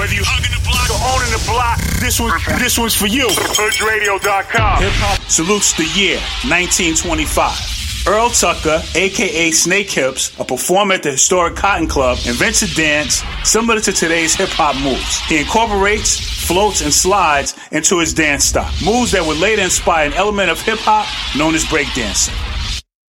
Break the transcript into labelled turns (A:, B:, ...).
A: Whether you hugging the block or owning the block, this one's for you. HoodRadio.com.
B: Hip hop salutes the year 1925. Earl Tucker, a.k.a. Snake Hips, a performer at the historic Cotton Club, invents a dance similar to today's hip-hop moves. He incorporates, floats, and slides into his dance style, moves that would later inspire an element of hip-hop known as breakdancing.